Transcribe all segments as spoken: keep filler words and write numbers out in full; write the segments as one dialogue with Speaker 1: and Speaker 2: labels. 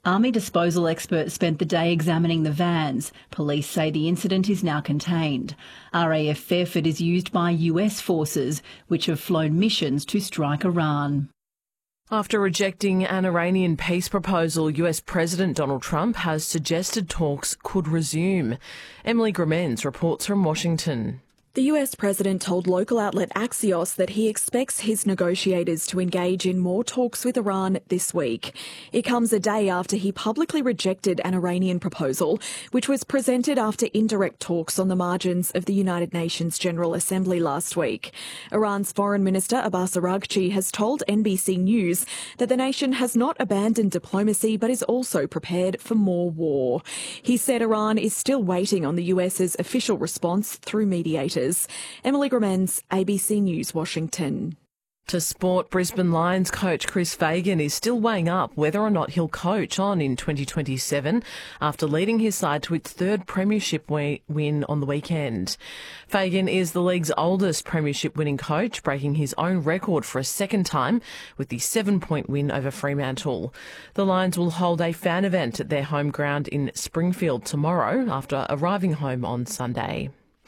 Speaker 1: Army disposal experts spent the day examining the vans. Police say the incident is now contained. R A F Fairford is used by U S forces, which have flown missions to strike Iran.
Speaker 2: After rejecting an Iranian peace proposal, U S President Donald Trump has suggested talks could resume. Emily Gramens reports from Washington.
Speaker 3: The U S president told local outlet Axios that he expects his negotiators to engage in more talks with Iran this week. It comes a day after he publicly rejected an Iranian proposal, which was presented after indirect talks on the margins of the United Nations General Assembly last week. Iran's Foreign Minister Abbas Araghchi has told N B C News that the nation has not abandoned diplomacy but is also prepared for more war. He said Iran is still waiting on the US's official response through mediators. Emily Gramens, A B C News, Washington.
Speaker 2: To sport, Brisbane Lions coach Chris Fagan is still weighing up whether or not he'll coach on in twenty twenty-seven after leading his side to its third premiership win on the weekend. Fagan is the league's oldest premiership winning coach, breaking his own record for a second time with the seven-point win over Fremantle. The Lions will hold a fan event at their home ground in Springfield tomorrow after arriving home on Sunday.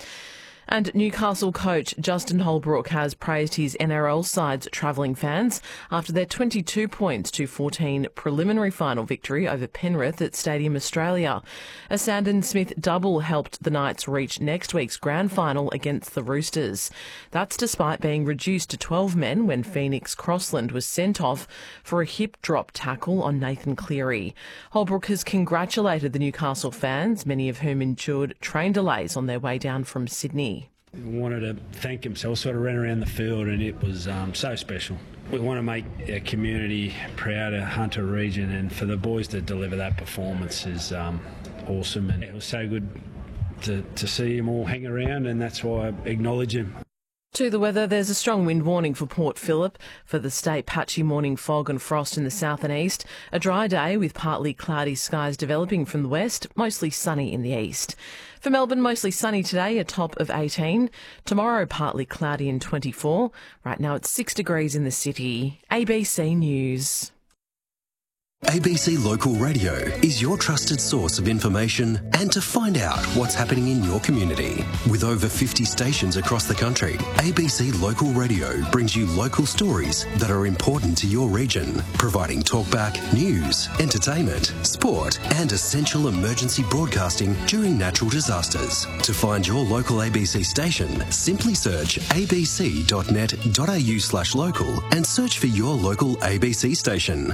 Speaker 2: And Newcastle coach Justin Holbrook has praised his N R L side's travelling fans after their twenty-two points to fourteen preliminary final victory over Penrith at Stadium Australia. A Sandon Smith double helped the Knights reach next week's grand final against the Roosters. That's despite being reduced to twelve men when Phoenix Crossland was sent off for a hip drop tackle on Nathan Cleary. Holbrook has congratulated the Newcastle fans, many of whom endured train delays on their way down from Sydney.
Speaker 4: Wanted to thank himself, sort of ran around the field, and it was um, so special. We want to make our community proud of Hunter region, and for the boys to deliver that performance is um, awesome, and it was so good to, to see them all hang around, and that's why I acknowledge him.
Speaker 2: To the weather, there's a strong wind warning for Port Phillip. For the state, patchy morning fog and frost in the south and east. A dry day with partly cloudy skies developing from the west, mostly sunny in the east. For Melbourne, mostly sunny today, a top of eighteen. Tomorrow, partly cloudy and twenty-four. Right now, it's six degrees in the city. A B C News.
Speaker 5: A B C Local Radio is your trusted source of information and to find out what's happening in your community. With over fifty stations across the country, A B C Local Radio brings you local stories that are important to your region, providing talkback, news, entertainment, sport and essential emergency broadcasting during natural disasters. To find your local A B C station, simply search abc dot net dot a u slash local and search for your local A B C station.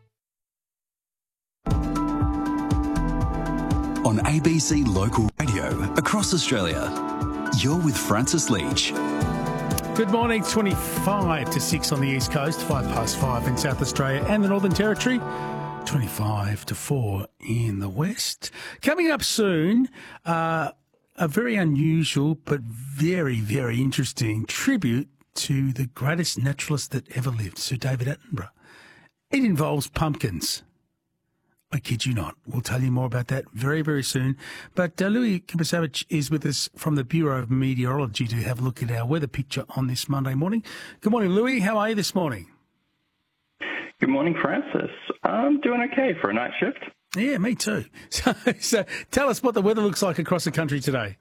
Speaker 5: On A B C Local Radio across Australia, you're with Francis Leach.
Speaker 6: Good morning, twenty-five to six on the East Coast, five past five in South Australia and the Northern Territory, twenty-five to four in the West. Coming up soon, uh, a very unusual but very, very interesting tribute to the greatest naturalist that ever lived, Sir David Attenborough. It involves pumpkins. I kid you not. We'll tell you more about that very, very soon. But uh, Louis Kipasavich is with us from the Bureau of Meteorology to have a look at our weather picture on this Monday morning. Good morning, Louis. How are you this morning?
Speaker 7: Good morning, Francis. I'm doing okay for a night shift.
Speaker 6: Yeah, me too. So, so tell us what the weather looks like across the country today.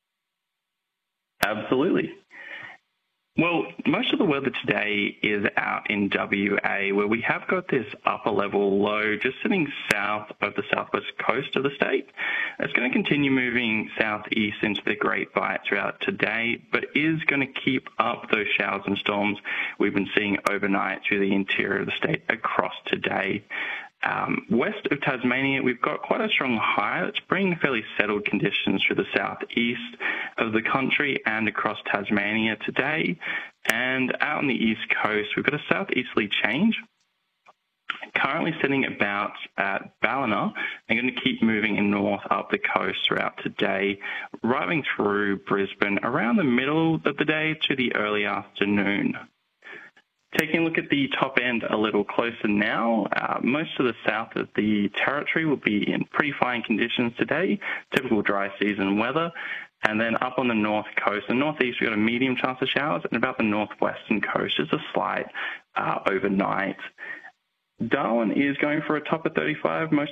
Speaker 7: Absolutely. Well, most of the weather today is out in W A, where we have got this upper level low just sitting south of the southwest coast of the state. It's going to continue moving southeast into the Great Bight throughout today, but is going to keep up those showers and storms we've been seeing overnight through the interior of the state across today. Um, west of Tasmania, we've got quite a strong high that's bringing fairly settled conditions through the southeast of the country and across Tasmania today. And out on the east coast, we've got a southeasterly change, currently sitting about at Ballina and going to keep moving in north up the coast throughout today, driving through Brisbane around the middle of the day to the early afternoon. Taking a look at the top end a little closer now, uh, most of the south of the territory will be in pretty fine conditions today, typical dry season weather. And then up on the north coast and northeast, we've got a medium chance of showers, and about the northwestern coast is a slight uh, overnight. Darwin is going for a top of thirty-five most